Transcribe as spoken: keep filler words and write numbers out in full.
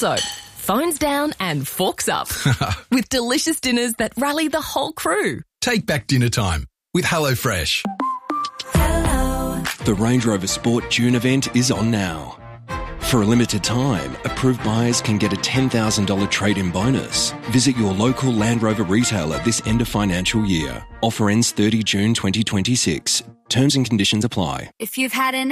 Also, phones down and forks up with delicious dinners that rally the whole crew. Take back dinner time with HelloFresh. Hello. The Range Rover Sport June event is on now. For a limited time, approved buyers can get a ten thousand dollars trade-in bonus. Visit your local Land Rover retailer this end of financial year. Offer ends thirtieth of June twenty twenty-six. Terms and conditions apply. If you've had an